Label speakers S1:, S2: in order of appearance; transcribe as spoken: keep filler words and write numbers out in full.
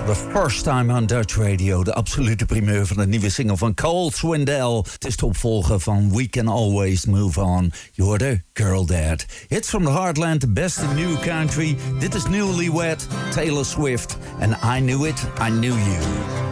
S1: the first time on Dutch Radio. De absolute primeur van de nieuwe single van Cole Swindell. Het is de opvolger van We Can Always Move On. Je hoorde Girl Dad. Hits from the Heartland, the best in new country. Dit is Newlywed, Taylor Swift. And I Knew It, I Knew You.